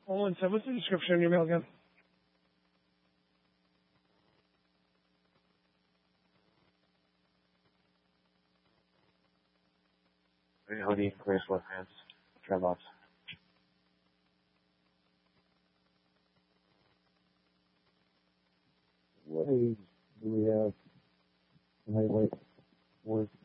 Hold on, what's the description in your mail again? Green hoodie, gray sweatpants, dreadlocks. What age do we have? Height, weight, work?